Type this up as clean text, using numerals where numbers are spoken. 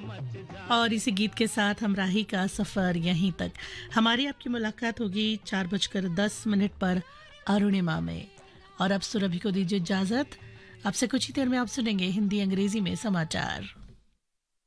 और इसी गीत के साथ हम राही का सफर यहीं तक। हमारी आपकी मुलाकात होगी 4:10 पर अरुणिमा में। और अब सुरभि को दीजिए इजाजत। अब से कुछ ही देर में आप सुनेंगे हिंदी अंग्रेजी में समाचार।